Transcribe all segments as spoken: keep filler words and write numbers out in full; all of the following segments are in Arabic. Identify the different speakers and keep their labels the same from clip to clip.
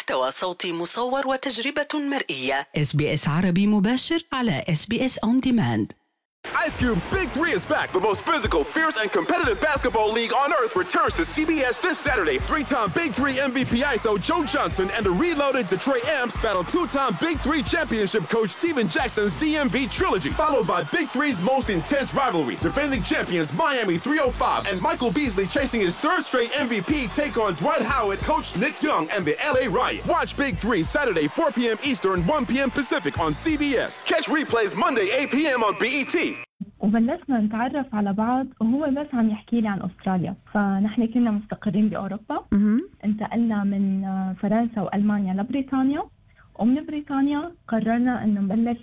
Speaker 1: محتوى صوتي مصور وتجربة مرئية.
Speaker 2: إس بي إس عربي مباشر على إس بي إس On Demand.
Speaker 3: Ice Cube's Big Three is back. The most physical, fierce, and competitive basketball league on earth returns to C B S this Saturday. Three-time Big Three M V P I S O Joe Johnson and the reloaded Detroit Amps battle two-time Big Three championship coach Steven Jackson's D M V trilogy, followed by Big Three's most intense rivalry. Defending champions Miami three oh five and Michael Beasley chasing his third straight M V P take on Dwight Howard, coach Nick Young, and the L A Riot. Watch Big Three Saturday four p.m. Eastern, one p.m. Pacific on C B S. Catch replays Monday eight p.m. on B E T.
Speaker 4: وبلشنا نتعرف على بعض وهو بس عم يحكي لي عن أستراليا. فنحن كنا مستقرين بأوروبا، انتقلنا من فرنسا وألمانيا لبريطانيا، ومن بريطانيا قررنا إنه نبلش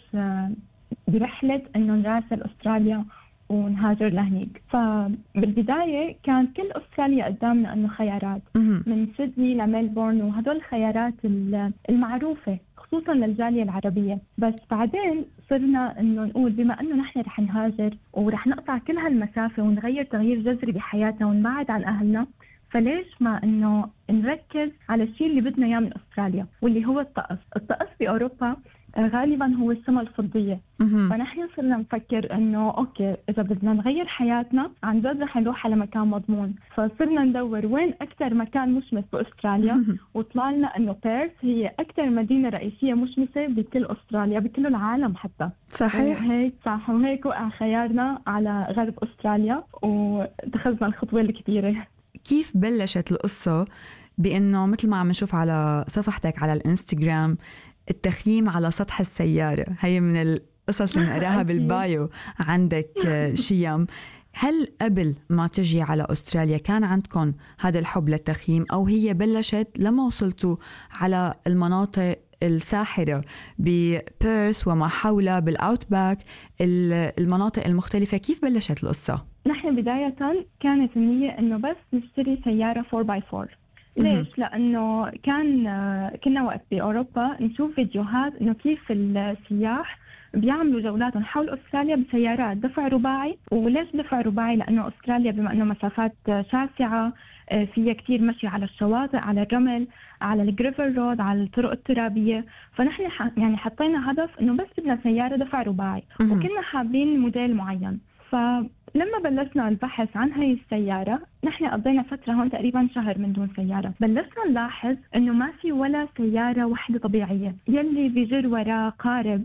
Speaker 4: برحلة إنه نراسل أستراليا ونهاجر لهنيك. فبالبداية كانت كل أستراليا قدامنا إنه خيارات من سيدني لميلبورن، وهدول الخيارات المعروفة خصوصاً للجالية العربية. بس بعدين صرنا إنه نقول بما إنه نحن رح نهاجر ورح نقطع كل هالمسافة ونغير تغيير جذري بحياتنا ونبعد عن أهلنا، فليش ما إنه نركز على الشيء اللي بدنا إياه من أستراليا، واللي هو الطقس. الطقس بأوروبا غالباً هو السماء الفضية. فنحن صرنا نفكر إنه أوكي إذا بدنا نغير حياتنا عن جد رح نروح على مكان مضمون. فصرنا ندور وين أكثر مكان مشمس بأستراليا، وطلعنا إنه بيرث هي أكثر مدينة رئيسية مشمسة بكل أستراليا، بكل العالم حتى.
Speaker 2: صحيح.
Speaker 4: وهيك صح، وهيك وقع خيارنا على غرب أستراليا واتخذنا الخطوة الكبيرة.
Speaker 5: كيف بلشت القصة بأنه مثل ما عم نشوف على صفحتك على الانستغرام التخييم على سطح السيارة؟ هي من القصص اللي نقراها بالبايو عندك شيم. هل قبل ما تجي على أستراليا كان عندكم هذا الحب للتخييم، أو هي بلشت لما وصلتوا على المناطق الساحرة ببيرث وما حولها بالأوتباك، المناطق المختلفة؟ كيف بلشت القصة؟
Speaker 4: نحن بداية كانت النية إنه بس نشتري سيارة فور باي فور. ليش؟ لأنه كان كنا وقت بأوروبا نشوف فيديوهات إنه كيف السياح بيعملوا جولاتهم حول أستراليا بسيارات دفع رباعي. وليش دفع رباعي؟ لأنه أستراليا بما أنه مسافات شاسعة، فيها كتير مشي على الشواطئ، على الرمل، على الجريفل رود، على الطرق الترابية. فنحن يعني حطينا هدف إنه بس بدنا سيارة دفع رباعي، وكنا حابين موديل معين. فلما بلشنا البحث عن هاي السيارة نحن قضينا فترة هون تقريبا شهر من دون سيارة. بلشنا نلاحظ إنه ما في ولا سيارة واحدة طبيعية. يلي بيجر وراه قارب،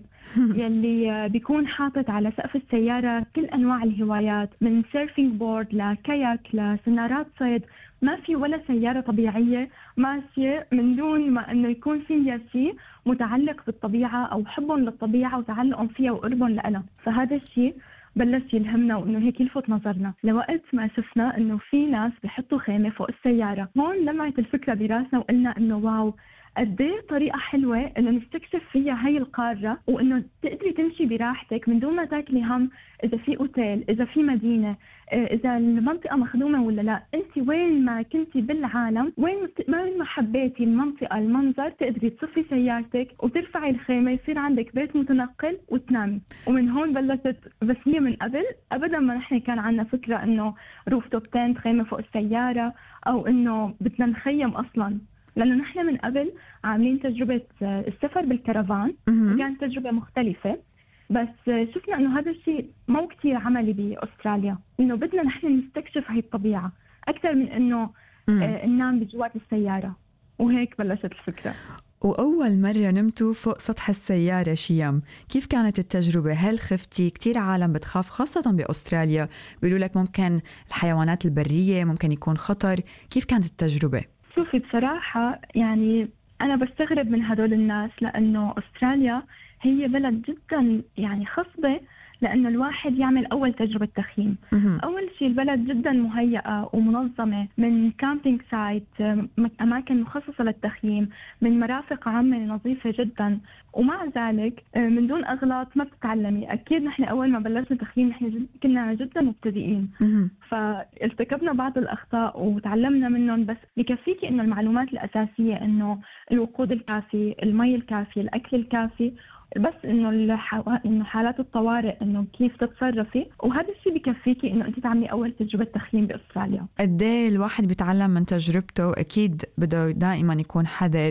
Speaker 4: يلي بيكون حاطط على سقف السيارة كل أنواع الهوايات من سيرفينج بورد لكاياك لسنارات صيد، ما في ولا سيارة طبيعية ماشية من دون ما إنه يكون فيها شيء متعلق بالطبيعة أو حبهم للطبيعة وتعلقهم فيها وقربهم لنا. فهذا الشيء بلش يلهمنا وإنه هيك يلفت نظرنا لوقت ما شفنا إنه في ناس بيحطوا خيمة فوق السيارة. هون لمعت الفكرة براسنا وقلنا إنه واو، قديه طريقة حلوة إنه نستكشف فيها هاي القارة، وإنه تقدري تمشي براحتك من دون ما تاكلي هم إذا في أوتيل، إذا في مدينة، إذا المنطقة مخدومة ولا لا. أنت وين ما كنتي بالعالم، وين وين ما حبيتي المنطقة المنظر، تقدري تصفي سيارتك وترفعي الخيمة، يصير عندك بيت متنقل وتنامي. ومن هون بلشت. بس هي من قبل أبدا ما نحن كان عنا فكرة إنه روف توب تنت خيمة فوق السيارة، أو إنه بدنا نخيم أصلاً. لأنه نحن من قبل عاملين تجربة السفر بالكرفان، وكانت تجربة مختلفة. بس شفنا إنه هذا الشيء مو كتير عملي بأستراليا، إنه بدنا نحن نستكشف هاي الطبيعة أكثر من إنه آه ننام بجوات السيارة. وهيك بلشت الفكرة.
Speaker 5: وأول مرة نمتوا فوق سطح السيارة شيم، كيف كانت التجربة؟ هل خفتي؟ كتير عالم بتخاف خاصة بأستراليا، بيقولوا لك ممكن الحيوانات البرية ممكن يكون خطر. كيف كانت التجربة؟
Speaker 4: شوفي بصراحة يعني أنا بستغرب من هدول الناس، لأنه أستراليا هي بلد جدا يعني خصبة لأنه الواحد يعمل أول تجربة تخييم. أول شيء البلد جدا مهيئة ومنظمة، من كامبينج سايت، أماكن مخصصة للتخييم، من مرافق عامة نظيفة جدا. ومع ذلك من دون أغلاط ما بتتعلمي. أكيد نحن أول ما بلشنا تخييم نحن كنا جدا مبتدئين، فارتكبنا بعض الأخطاء وتعلمنا منهم. بس بكفيكي إنه المعلومات الأساسية، إنه الوقود الكافي، المي الكافي، الأكل الكافي، بس إنه الحو... إنه حالات الطوارئ إنه كيف تتصرفي. وهذا الشيء بكفيكي إنه أنت تعملي أول تجربة تخييم بأستراليا.
Speaker 5: قد إيه الواحد بيتعلم من تجربته، أكيد بده دائما يكون حذر.